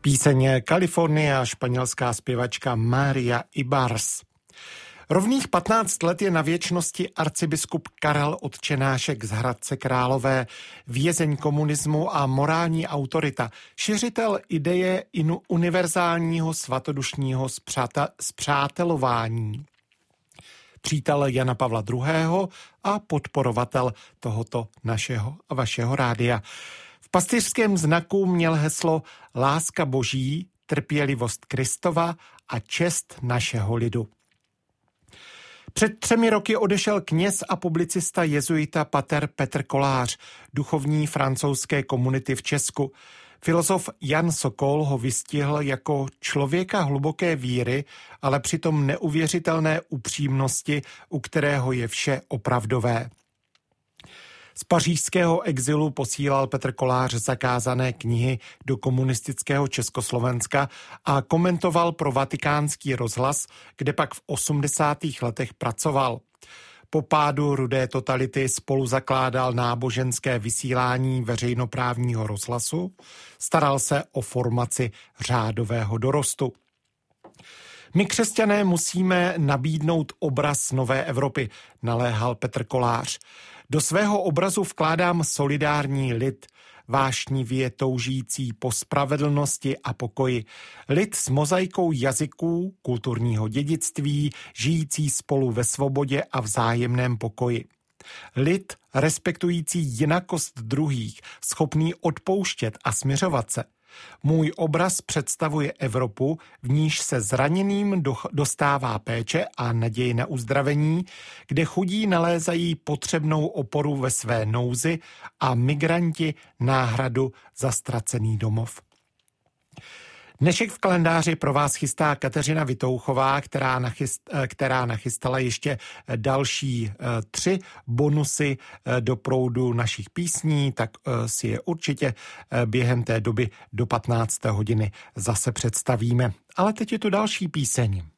Píseň Kalifornie a španělská zpěvačka Maria Ibars. Rovných 15 let je na věčnosti arcibiskup Karel Otčenášek z Hradce Králové, vězeň komunismu a morální autorita, šiřitel ideje univerzálního svatodušního spřátelování, přítel Jana Pavla II. A podporovatel tohoto našeho a vašeho rádia. V pastýřském znaku měl heslo Láska Boží, trpělivost Kristova a čest našeho lidu. Před 3 roky odešel kněz a publicista jezuita pater Petr Kolář, duchovní francouzské komunity v Česku. Filozof Jan Sokol ho vystihl jako člověka hluboké víry, ale přitom neuvěřitelné upřímnosti, u kterého je vše opravdové. Z pařížského exilu posílal Petr Kolář zakázané knihy do komunistického Československa a komentoval pro Vatikánský rozhlas, kde pak v 80. letech pracoval. Po pádu rudé totality spoluzakládal náboženské vysílání veřejnoprávního rozhlasu, staral se o formaci řádového dorostu. My křesťané musíme nabídnout obraz nové Evropy, naléhal Petr Kolář. Do svého obrazu vkládám solidární lid, vášnivě toužící po spravedlnosti a pokoji. Lid s mozaikou jazyků, kulturního dědictví, žijící spolu ve svobodě a vzájemném pokoji. Lid respektující jinakost druhých, schopný odpouštět a smiřovat se. Můj obraz představuje Evropu, v níž se zraněným dostává péče a naději na uzdravení, kde chudí nalézají potřebnou oporu ve své nouzi a migranti náhradu za ztracený domov. Dnešek v kalendáři pro vás chystá Kateřina Vitouchová, která nachystala ještě další 3 bonusy do proudu našich písní, tak si je určitě během té doby do 15. hodiny zase představíme. Ale teď je tu další píseň.